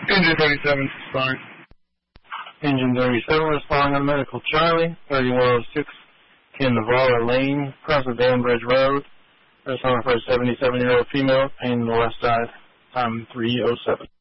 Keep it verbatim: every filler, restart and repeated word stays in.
Engine thirty-seven, respond. Engine thirty-seven, responding on medical Charlie, thirty-one oh six, Ken Navarro Lane, across the Danbridge Road. Responding for a seventy-seven-year-old female, pain in the left side, time three oh seven.